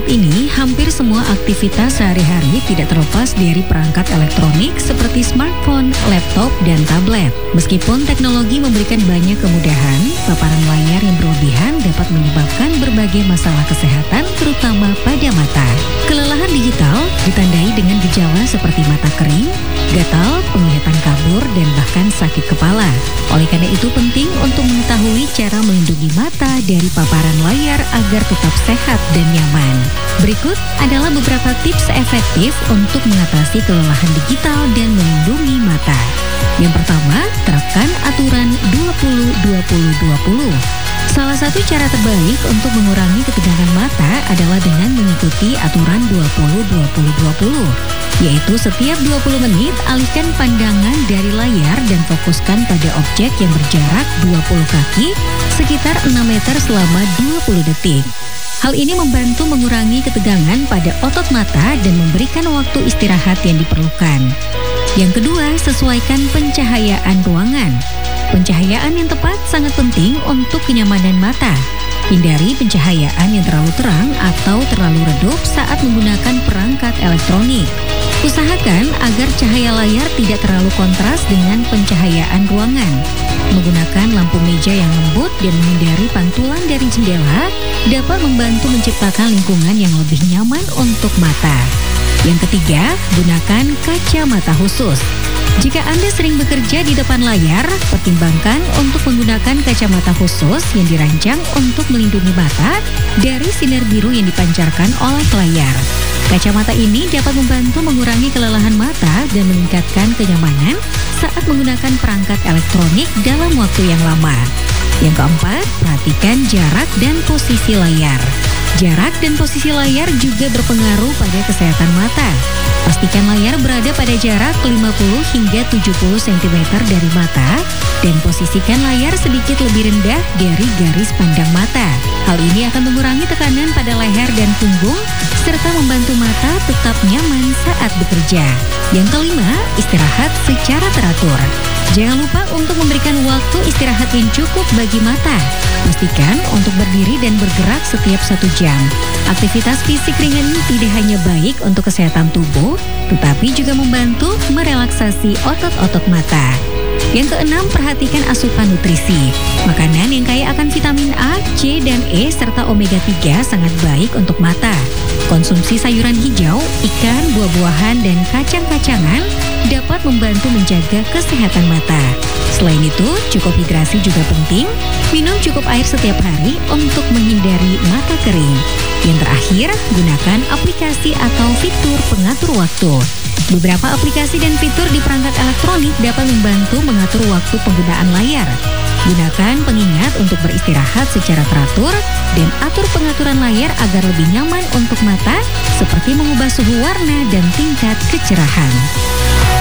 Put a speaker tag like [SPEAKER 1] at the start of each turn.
[SPEAKER 1] Saat ini, hampir semua aktivitas sehari-hari tidak terlepas dari perangkat elektronik seperti smartphone, laptop, dan tablet. Meskipun teknologi memberikan banyak kemudahan, paparan layar yang berlebihan dapat menyebabkan berbagai masalah kesehatan, terutama pada mata. Kelelahan digital ditandai dengan gejala seperti mata kering, gatal, penglihatan kabur, dan bahkan sakit kepala. Oleh karena itu penting untuk mengetahui cara melindungi mata dari paparan layar agar tetap sehat dan nyaman. Berikut adalah beberapa tips efektif untuk mengatasi kelelahan digital dan melindungi mata. Yang pertama, terapkan aturan 20-20-20. Salah satu cara terbaik untuk mengurangi ketegangan mata adalah dengan mengikuti aturan 20-20-20, yaitu setiap 20 menit alihkan pandangan dari layar dan fokuskan pada objek yang berjarak 20 kaki sekitar 6 meter selama 20 detik. Hal ini membantu mengurangi ketegangan pada otot mata dan memberikan waktu istirahat yang diperlukan. Yang kedua, sesuaikan pencahayaan ruangan. Pencahayaan yang tepat sangat penting untuk kenyamanan mata. Hindari pencahayaan yang terlalu terang atau terlalu redup saat menggunakan perangkat elektronik. Usahakan agar cahaya layar tidak terlalu kontras dengan pencahayaan ruangan. Menggunakan lampu meja yang lembut dan menghindari pantulan dari jendela dapat membantu menciptakan lingkungan yang lebih nyaman untuk mata. Yang ketiga, gunakan kacamata khusus. Jika Anda sering bekerja di depan layar, pertimbangkan untuk menggunakan kacamata khusus yang dirancang untuk melindungi mata dari sinar biru yang dipancarkan oleh layar. Kacamata ini dapat membantu mengurangi kelelahan mata dan meningkatkan kenyamanan saat menggunakan perangkat elektronik dalam waktu yang lama. Yang keempat, perhatikan jarak dan posisi layar. Jarak dan posisi layar juga berpengaruh pada kesehatan mata. Pastikan layar berada pada jarak 50 hingga 70 cm dari mata dan posisikan layar sedikit lebih rendah dari garis pandang mata. Hal ini akan mengurangi tekanan pada leher dan punggung serta membantu mata tetap nyaman saat bekerja. Yang kelima, istirahat secara teratur. Jangan lupa untuk memberikan waktu istirahat yang cukup bagi mata. Pastikan untuk berdiri dan bergerak setiap 1 jam. Aktivitas fisik ringan tidak hanya baik untuk kesehatan tubuh, tetapi juga membantu merelaksasi otot-otot mata. Yang keenam, perhatikan asupan nutrisi. Makanan yang kaya akan vitamin A, C, dan E serta omega 3 sangat baik untuk mata. Konsumsi sayuran hijau, ikan, buah-buahan, dan kacang-kacangan dapat membantu menjaga kesehatan mata. Selain itu, cukup hidrasi juga penting. Minum cukup air setiap hari untuk menghindari mata kering. Yang terakhir, gunakan aplikasi atau fitur pengatur waktu. Beberapa aplikasi dan fitur di perangkat elektronik dapat membantu mengatur waktu penggunaan layar. Gunakan pengingat untuk beristirahat secara teratur dan atur pengaturan layar agar lebih nyaman untuk mata, seperti mengubah suhu warna dan tingkat kecerahan.